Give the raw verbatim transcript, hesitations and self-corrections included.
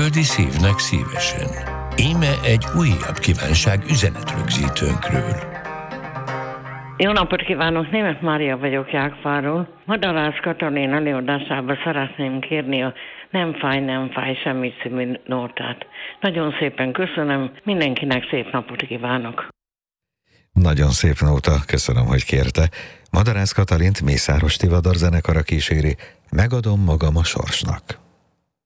külföldi szívnek szívesen. Íme egy újabb kívánság üzenetrögzítőnkről. Jó napot kívánok, Németh Mária vagyok Jákfáról. Madarász Katalin előadásába szeretném kérni a Nem fáj, nem fáj semmi című nótát. Nagyon szépen köszönöm, mindenkinek szép napot kívánok. Nagyon szép nóta, köszönöm, hogy kérte. Madarász Katalint Mészáros Tivadar zenekara kíséri, Megadom magam a sorsnak.